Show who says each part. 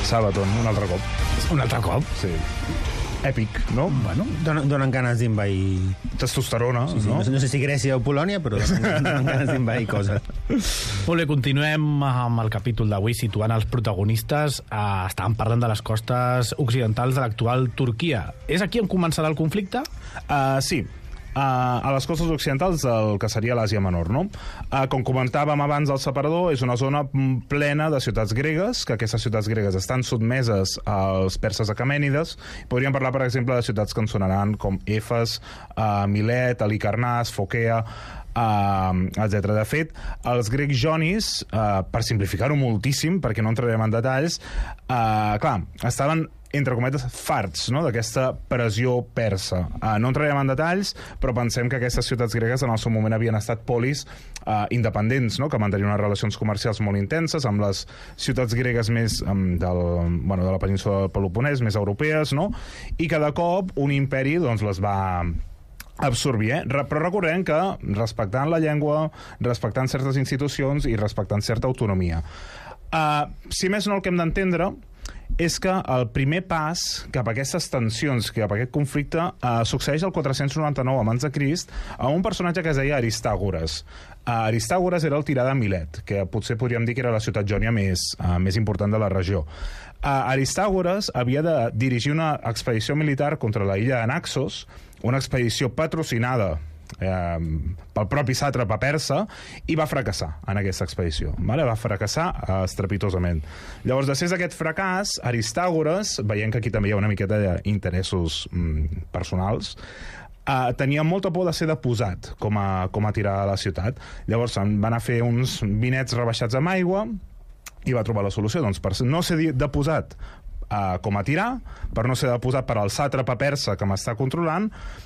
Speaker 1: Sabaton, un altre cop.
Speaker 2: Un altre cop?
Speaker 1: Sí. Èpic, no?
Speaker 2: Bueno,
Speaker 3: Donen ganes d'invair...
Speaker 1: Testosterona,
Speaker 3: Sí,
Speaker 1: no?
Speaker 3: No sé si Grècia o Polònia, però donen ganes d'invair coses.
Speaker 2: molt bé, continuem amb el capítol d'avui situant els protagonistes. Estàvem parlant de les costes occidentals de l'actual Turquia. És aquí on començarà el conflicte?
Speaker 1: Sí. A les costes occidentals del que seria l'Àsia Menor, no? Com comentàvem abans, el separador és una zona plena de ciutats gregues, que aquestes ciutats gregues estan sotmeses als perses aquemènides. Podríem parlar, per exemple, de ciutats que ens sonaran com Efes, Milet, Halicarnàs, Fokea, etc. De fet, els grecs jonis, per simplificar-ho moltíssim, perquè no entrarem en detalls, clar, estaven entre cometes, farts, no?, d'aquesta pressió persa. No entrarem en detalls, però pensem que aquestes ciutats gregues en el seu moment havien estat polis independents, no?, que mantenien unes relacions comercials molt intenses amb les ciutats gregues més de la península del Peloponès, més europees, no?, i cada cop un imperi doncs, les va absorbir, però recordem que respectant la llengua, respectant certes institucions i respectant certa autonomia. Si més no, el que hem d'entendre és que el primer pas cap a aquestes tensions, cap a aquest conflicte, succeeix el 499 abans de Crist a un personatge que es deia Aristàgores. Aristàgores era el tirà de Milet, que potser podríem dir que era la ciutat jònia més important de la regió. Aristàgores havia de dirigir una expedició militar contra la illa de Naxos, una expedició patrocinada pel propi sàtrapa persa, i va fracassar en aquesta expedició, vale? Va fracassar estrepitosament. Llavors, després d'aquest fracàs, Aristàgores, veient que aquí també hi ha una miqueta d'interessos personals, tenia molta por de ser deposat com a tirà a la ciutat. Llavors van anar a fer uns vinets rebaixats amb aigua i va trobar la solució, doncs, per no ser deposat com a tirà, per no ser deposat per al sàtrapa persa que m'està controlant,